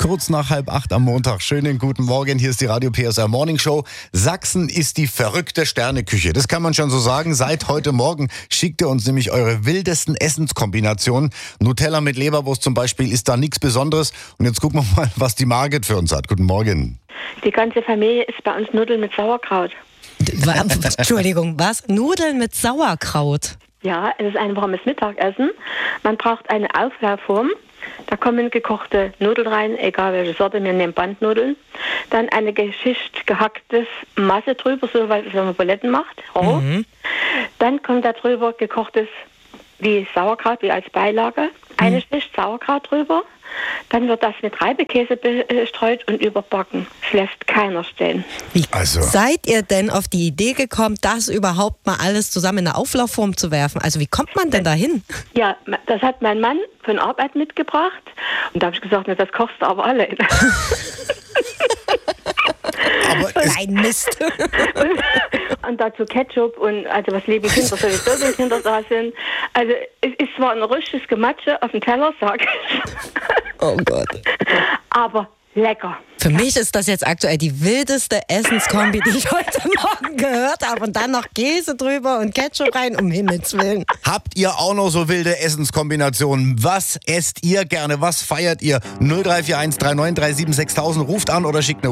Kurz nach 7:30 am Montag. Schönen guten Morgen. Hier ist die Radio PSR Morning Show. Sachsen ist die verrückte Sterneküche. Das kann man schon so sagen. Seit heute Morgen schickt ihr uns nämlich eure wildesten Essenskombinationen. Nutella mit Leberwurst zum Beispiel ist da nichts Besonderes. Und jetzt gucken wir mal, was die Margit für uns hat. Guten Morgen. Die ganze Familie isst bei uns Nudeln mit Sauerkraut. Entschuldigung, was? Nudeln mit Sauerkraut? Ja, es ist ein warmes Mittagessen. Man braucht eine Auflaufform. Da kommen gekochte Nudeln rein, egal welche Sorte, wir nehmen Bandnudeln. Dann eine Schicht gehacktes Masse drüber, so wie man Buletten macht, roh. Dann kommt da drüber gekochtes wie Sauerkraut, wie als Beilage. Eine Schicht Sauerkraut drüber. Dann wird das mit Reibekäse bestreut und überbacken. Es lässt keiner stehen. Wie seid ihr denn auf die Idee gekommen, das überhaupt mal alles zusammen in eine Auflaufform zu werfen? Also wie kommt man denn dahin? Ja, das hat mein Mann von Arbeit mitgebracht. Und da habe ich gesagt, na, das kochst du aber alle. Nein, Mist. Und dazu Ketchup und also was lieben Kinder sowieso, wenn Kinder da sind. Also es ist zwar ein richtiges Gematsche auf dem Teller, sag ich. Oh Gott. Aber lecker. Für mich ist das jetzt aktuell die wildeste Essenskombi, die ich heute Morgen gehört habe. Und dann noch Käse drüber und Ketchup rein, um Himmels Willen. Habt ihr auch noch so wilde Essenskombinationen? Was esst ihr gerne? Was feiert ihr? 0341 3937 6000. Ruft an oder schickt eine